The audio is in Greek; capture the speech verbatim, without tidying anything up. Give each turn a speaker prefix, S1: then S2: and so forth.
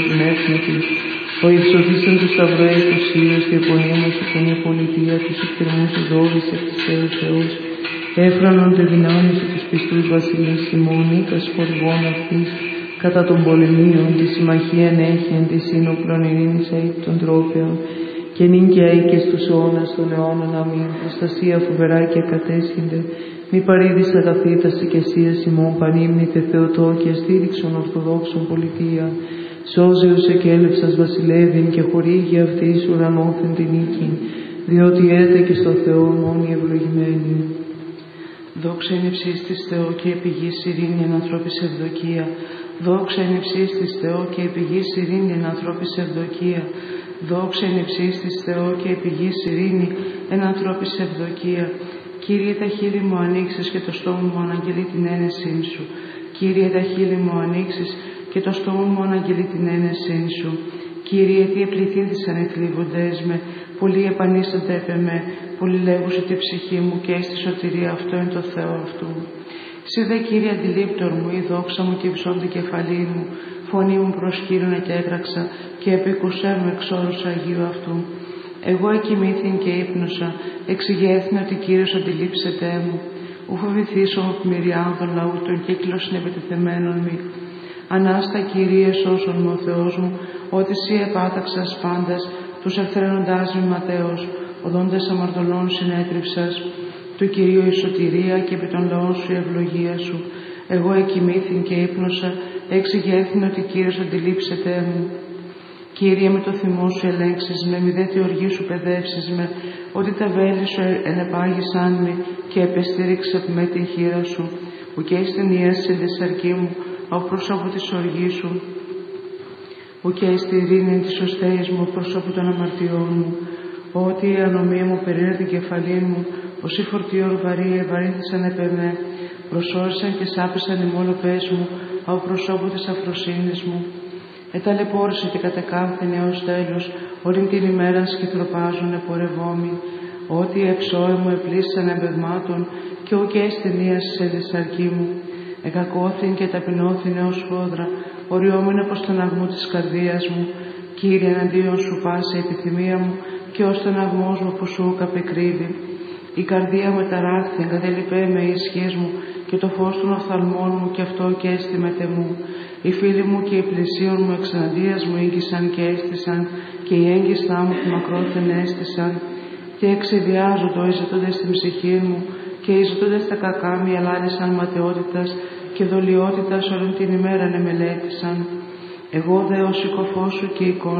S1: την έθνητη, ο υψωθήσαν του σταυρό εκουσίως και επωνύμωσε τον η πολιτεία τους εκτρεμούς ειδώδης εκ της Θεός Θεός, έφρανον τε δυνάμεις τους πιστούς βασιλείς ημών ήτας χορηγών αυτής, κατά των πολεμίων, τη συμμαχίαν έχειν, τη σύνοπλων ειρήνης αίτ των τρόπεων, και νυν και αεί και στους αιώνας των αιώνων αμήν, προστασία φοβερά και κατέσχυνται, μη παρήδης αγαθήτας οικεσίας ημών πανύμνητε Θεοτό και αστήριξον ορθοδόξων πολιτεία, σώζεως εκέλευσας βασιλεύειν και χορήγει αυτής ουρανόθεν την νίκην, διότι έτε και στο Θεό μόνοι ευλογημένοι. Δόξα είναι υψής της Θεό και επιγής ειρήνη εν ανθρώπης ευδοκία. Δόξα είναι υψής της Θεό και επιγής ειρήνη εν ανθρώπης ευδοκία. Δόξα είναι υψής της Θεό και επιγής ειρήνη εν ανθρώπης ευδοκία. Κύριε, τα χείλη μου ανοίξεις και το στόμα μου αναγγελεί την ένεσήν σου. Κύριε, τα χείλη μου ανοίξεις και το στόμα μου αναγγελεί την ένεσήν σου. Κύριε, τι επληθύνθησαν οι θλίβοντές με, πολλοί επανίστανται επ' εμέ, πολλοί λέγουσι τη ψυχή μου και στη σωτηρία αυτό είναι το Θεό αυτού. Συ δε, Κύριε, αντιλήπτορ μου, η δόξα μου και υψώντη κεφαλή μου, φωνή μου προσκύρωνα και έκραξα και επικουσέρνω εξ όρους Αγίου αυτού. Εγώ εκοιμήθην και ύπνωσα, εξηγέθην ότι Κύριος αντιλήψεται μου. Ου φοβηθήσω από μυριάδων των λαού των κύκλων συνεπιτεθεμένων μη. Ανάστα, Κύριε, σώσον μου ο Θεός μου, ότι Συ επάταξας πάντας, τους ευθραίνοντάς μη ματέως, οδόντες αμαρτωλών συνέτριψας, του Κυρίου η σωτηρία και επί των λαών σου η ευλογία σου. Εγώ εκοιμήθην και ύπνωσα, εξηγέθην ότι Κύριος αντιλήψεται μου. Κύριε, με το θυμό σου ελέγξεις με, μη δε τη οργή σου παιδεύσεις με, ότι τα βέλη σου ενεπάγησαν με και επεστήριξε με τη χείρα σου, που και εις την ιέση της αρκή μου, ο πρόσωπο της οργής σου, που και εις τη ειρήνη της σωστέης μου, ο πρόσωπο των αμαρτιών μου, ότι η ανομία μου περίρε την κεφαλή μου, ως η φορτίων βαρύ ευαρύνθησαν επ' εμέ, προσώρισαν και σάπησαν οι μόλοπές μου, από προσώπου της αφροσύνης μου. Εταλαιπώρησε και κατεκάμφθηνε έως τέλος, όριν την ημέραν σκυθροπάζουν επορευόμοι, ότι εξώε μου επλήσαν εμπευμάτων και ουκ αισθηνίας σε δυσαρκή μου. Εκακώθην και ταπεινώθην έως φόδρα, οριόμην από στον αγμό της καρδίας μου. Κύριε, εναντίον σου πάσε η επιθυμία μου και ως τον αγμός μου που σου καπεκρύβει. Η καρδία μου εταράχθη, εγκατελειπέ με οι ισχύες μου και το φως των οφθαλμών μου και αυτό και αίσθημεται μου. Οι φίλοι μου και οι πλησίων μου εξαναντίας μου ήγγισαν και έστησαν και οι έγκυστά μου που μακρόθεν έστησαν και εξεδιάζοντο οι ζητώντες στην ψυχή μου και οι ζητώντες τα κακά μη αλάνισαν ματαιότητας και δολιότητας όλη την ημέρα εμελέτησαν. Εγώ δε ως οικοφός σου και εικόνα